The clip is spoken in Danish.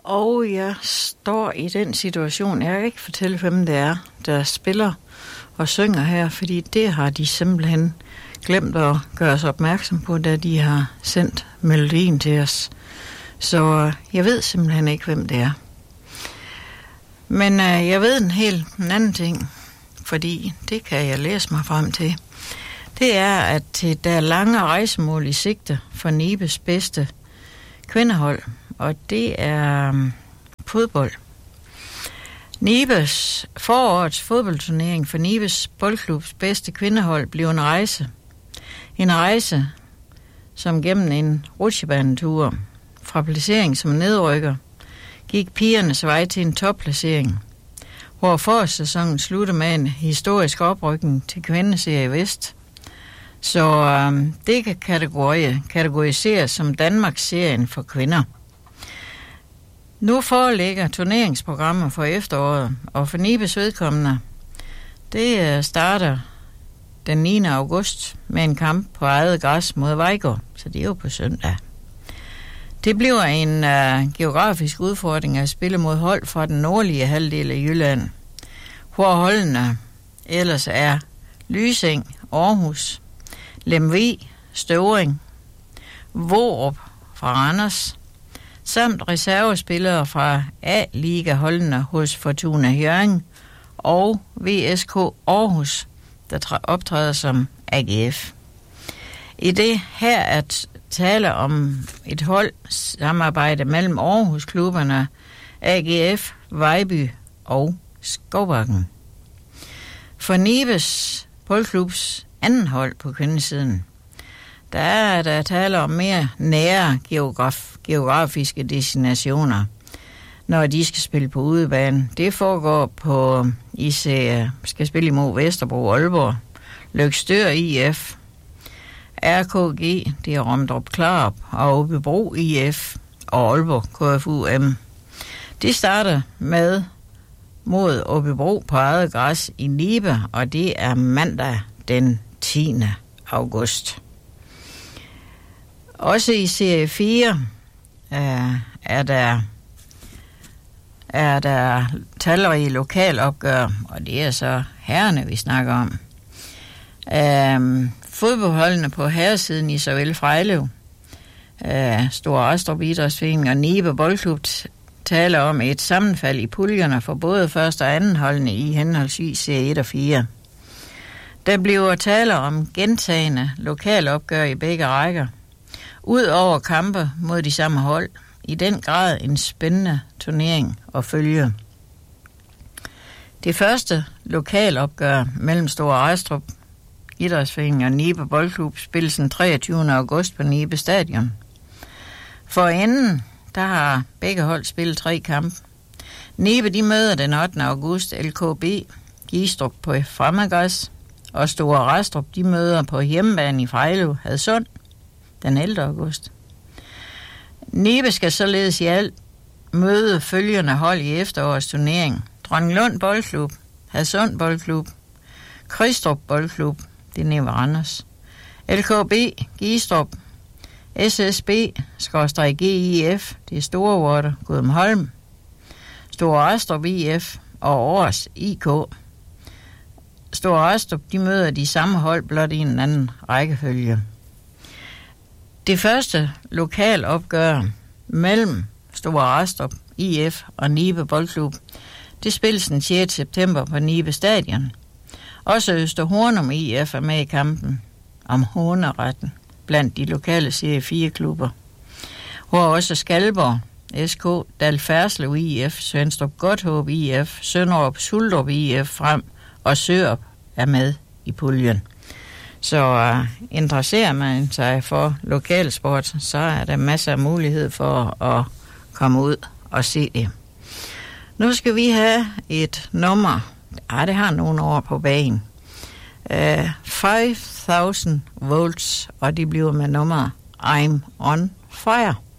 Og jeg står i den situation, jeg kan ikke fortælle, hvem det er, der spiller og synger her, fordi det har de simpelthen glemt at gøre os opmærksom på, da de har sendt melodien til os. Så jeg ved simpelthen ikke, hvem det er. Men jeg ved en anden ting, fordi det kan jeg læse mig frem til. Det er, at der er lange rejsemål i sigte for Nibes bedste kvindehold, og det er fodbold. Forårets fodboldturnering for Nibes boldklubs bedste kvindehold blev en rejse. En rejse, som gennem en rutsjebanetur fra placering som nedrykker, gik pigernes vej til en topplacering, hvor forårssæsonen sluttede med en historisk oprykning til kvindeserie Vest. Så det kan kategoriseres som Danmarks-serien for kvinder. Nu foreligger turneringsprogrammer for efteråret, og for Nibes vedkommende, det starter den 9. august med en kamp på eget græs mod Vejgaard, så det er jo på søndag. Det bliver en geografisk udfordring at spille mod hold fra den nordlige halvdel af Jylland, hvor holdene ellers er Lysing, Aarhus, Lemvig, Støvring, Vorup fra Randers, samt reservespillere fra A-liga-holdene hos Fortuna Hjørring og VSK Aarhus, der optræder som AGF. I det her at tale om et holdsamarbejde mellem Aarhus-klubberne AGF, Vejby og Skovbakken. For Nibes boldklubs anden hold på kvindesiden, der er der tale om mere nære geografiske destinationer, når de skal spille på udebane. Det foregår på skal spille imod Vesterbro, Aalborg, Løgstør IF, RKG, det er Romdrup Klarup, og Aabybro IF og Aalborg KFUM. De starter med mod Aabybro på eget græs i Nibe, og det er mandag den 10. august. Også i serie 4 er der talrige lokalopgør, og det er så herrerne, vi snakker om. Fodboldholdene på herresiden i såvel Frejlev, Store Astrup Idrætsforening og Nibe Boldklub taler om et sammenfald i puljerne for både første og anden holdene i henholdsvis serie 1 og 4. Der bliver tale om gentagende lokalopgør i begge rækker. Udover kampe mod de samme hold, i den grad en spændende turnering at følge. Det første lokalopgør mellem Store Astrup Idrætsforening og Nibe Boldklub spilles den 23. august på Nibe Stadion. For enden, der har begge hold spillet 3 kampe. Nibe, de møder den 8. august LKB Gistrup på Fremagræs, og Store Astrup, de møder på hjemmebane i Frejlev Hadsund den 11. august. Nibe skal således i alt møde følgende hold i efterårets turnering: Dronninglund Boldklub, Hadsund Boldklub, Kristrup Boldklub, det er nede ved Randers, LKB Gistrup, SSB-GIF, det er Storvorter, Gudumholm, Store Astrup IF og Aars IK. Store Astrup, de møder de samme hold, blot i en anden rækkefølge. Det første lokalopgør mellem Store Astrup IF og Nibe Boldklub, det spilles den 6. september på Nibe Stadion. Også Østerhornum IF er med i kampen om håneretten blandt de lokale serie 4-klubber, hvor også Skalborg, SK, Dalfærslev IF, Svendstrup Godthåb IF, Sønderup Suldrup IF frem og Sørup er med i puljen. Så interesserer man sig for lokalsport, så er der masser af mulighed for at komme ud og se det. Nu skal vi have et nummer. Det har nogle år på banen. 5000 volts, og de bliver med nummer I'm on Fire.